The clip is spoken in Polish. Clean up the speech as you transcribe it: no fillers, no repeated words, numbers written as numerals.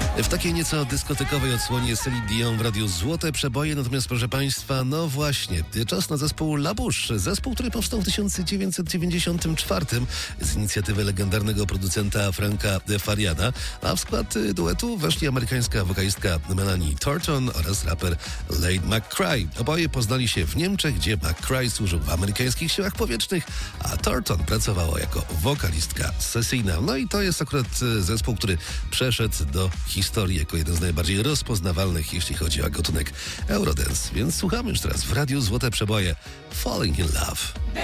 W takiej nieco dyskotekowej odsłonie Celine Dion w Radiu Złote Przeboje, natomiast proszę Państwa, no właśnie, czas na zespół La Bouche. Zespół, który powstał w 1994 z inicjatywy legendarnego producenta Franka Fariada, a w skład duetu weszli amerykańska wokalistka Melanie Thornton oraz raper Laid McCray. Oboje poznali się w Niemczech, gdzie McCray służył w amerykańskich siłach powietrznych, a Thornton pracowała jako wokalistka sesyjna. No i to jest akurat zespół, który przeszedł do historii jako jeden z najbardziej rozpoznawalnych, jeśli chodzi o gatunek Eurodance. Więc słuchamy już teraz w Radiu Złote Przeboje Falling in Love.